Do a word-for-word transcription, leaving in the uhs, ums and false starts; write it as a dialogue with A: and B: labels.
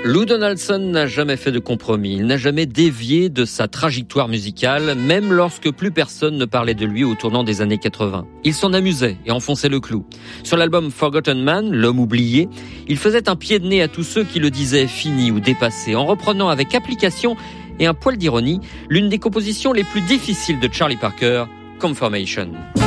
A: Lou Donaldson n'a jamais fait de compromis, il n'a jamais dévié de sa trajectoire musicale, même lorsque plus personne ne parlait de lui au tournant des années quatre-vingts. Il s'en amusait et enfonçait le clou. Sur l'album Forgotten Man, l'homme oublié, il faisait un pied de nez à tous ceux qui le disaient fini ou dépassé, en reprenant avec application et un poil d'ironie l'une des compositions les plus difficiles de Charlie Parker, Confirmation.